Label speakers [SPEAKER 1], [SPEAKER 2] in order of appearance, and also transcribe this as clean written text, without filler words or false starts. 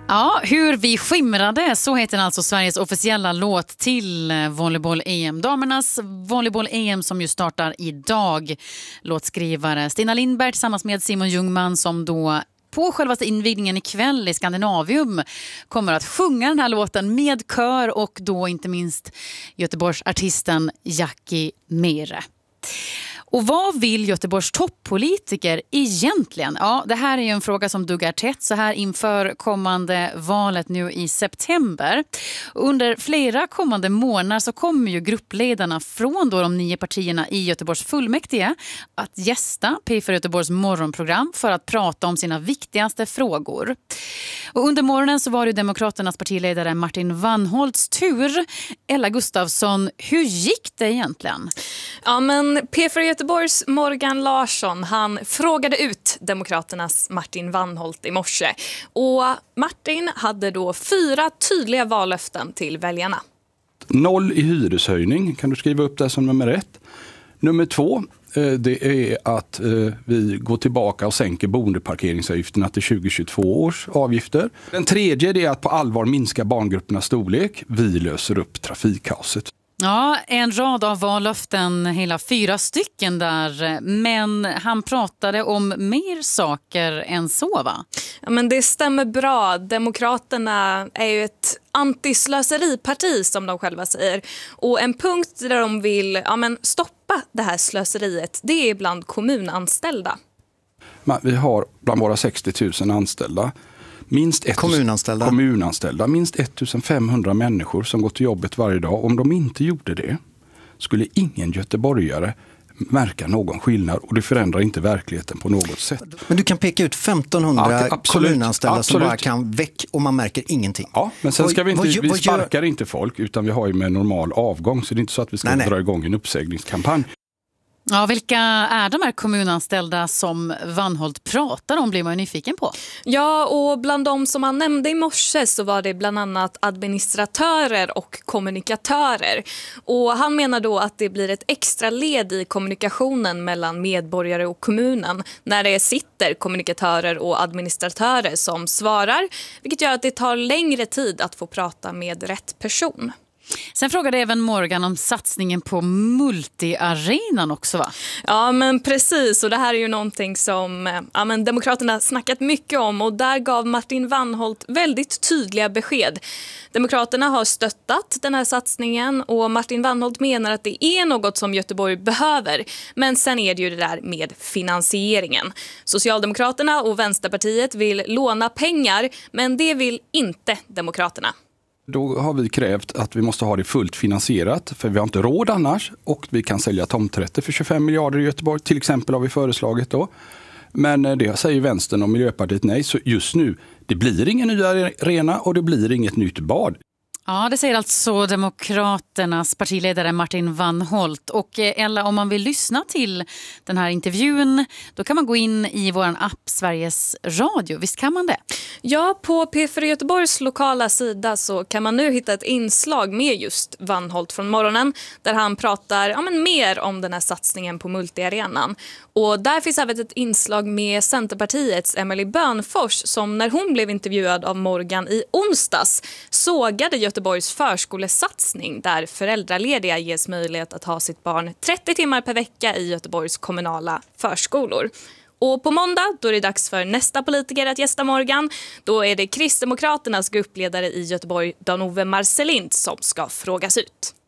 [SPEAKER 1] Ja, hur vi skimrade, så heter den alltså Sveriges officiella låt till volleyboll-EM. Damernas volleyboll-EM som ju startar idag. Låtskrivare Stina Lindberg tillsammans med Simon Ljungman som då på självaste invigningen ikväll i Skandinavium kommer att sjunga den här låten med kör och då inte minst Göteborgsartisten Jackie Mere. Och vad vill Göteborgs toppolitiker egentligen? Ja, det här är ju en fråga som duggar tätt så här inför kommande valet nu i september. Under flera kommande månader så kommer ju gruppledarna från då de 9 partierna i Göteborgs fullmäktige att gästa P4 Göteborgs morgonprogram för att prata om sina viktigaste frågor. Och under morgonen så var det Demokraternas partiledare Martin Wannholts tur. Ella Gustafsson, hur gick det egentligen?
[SPEAKER 2] Ja, men P4 Göteborgs Morgan Larsson, han frågade ut Demokraternas Martin Wannholt i morse. Och Martin hade då 4 tydliga vallöften till väljarna.
[SPEAKER 3] 0 i hyreshöjning, kan du skriva upp det som nummer 1. Nummer 2, det är att vi går tillbaka och sänker boendeparkeringsavgifterna till 2022 års avgifter. Den tredje är att på allvar minska barngruppernas storlek. Vi löser upp trafikkaoset.
[SPEAKER 1] Ja, en rad av vallöften, hela 4 stycken där. Men han pratade om mer saker än så, va?
[SPEAKER 2] Ja, men det stämmer bra. Demokraterna är ju ett antislöseriparti som de själva säger. Och en punkt där de vill stoppa det här slöseriet, det är bland kommunanställda.
[SPEAKER 3] Vi har bland våra 60 000 anställda minst kommunanställda, minst 1500 människor som går till jobbet varje dag. Om de inte gjorde det skulle ingen göteborgare märka någon skillnad och det förändrar inte verkligheten på något sätt.
[SPEAKER 4] Men du kan peka ut 1500 kommunanställda som bara kan väck och man märker ingenting.
[SPEAKER 3] Ja, men sen ska vi sparkar inte folk utan vi har ju med normal avgång så det är inte så att vi ska dra igång en uppsägningskampanj.
[SPEAKER 1] Ja, vilka är de här kommunanställda som Wannholt pratar om blir man ju nyfiken på?
[SPEAKER 2] Ja, och bland de som han nämnde i morse så var det bland annat administratörer och kommunikatörer. Och han menar då att det blir ett extra led i kommunikationen mellan medborgare och kommunen när det sitter kommunikatörer och administratörer som svarar, vilket gör att det tar längre tid att få prata med rätt person.
[SPEAKER 1] Sen frågade även Morgan om satsningen på multiarenan också, va?
[SPEAKER 2] Ja, men precis. Och det här är ju någonting som Demokraterna snackat mycket om. Och där gav Martin Wannholt väldigt tydliga besked. Demokraterna har stöttat den här satsningen och Martin Wannholt menar att det är något som Göteborg behöver. Men sen är det ju det där med finansieringen. Socialdemokraterna och Vänsterpartiet vill låna pengar, men det vill inte Demokraterna.
[SPEAKER 3] Då har vi krävt att vi måste ha det fullt finansierat för vi har inte råd annars och vi kan sälja tomträtter för 25 miljarder i Göteborg till exempel har vi föreslagit då. Men det säger Vänstern och Miljöpartiet nej så just nu det blir ingen ny arena och det blir inget nytt bad.
[SPEAKER 1] Ja, det säger alltså Demokraternas partiledare Martin Wannholt. Och Ella, om man vill lyssna till den här intervjun då kan man gå in i vår app Sveriges Radio. Visst kan man det?
[SPEAKER 2] Ja, på P4 Göteborgs lokala sida så kan man nu hitta ett inslag med just Wannholt från morgonen där han pratar mer om den här satsningen på multiarenan. Och där finns även ett inslag med Centerpartiets Emily Bönfors som när hon blev intervjuad av Morgan i onsdags sågade Göteborgs förskolesatsning där föräldralediga ges möjlighet att ha sitt barn 30 timmar per vecka i Göteborgs kommunala förskolor. Och på måndag då är det dags för nästa politiker att gästa Morgan. Då är det Kristdemokraternas gruppledare i Göteborg, Dan-Ove Marcelind, som ska frågas ut.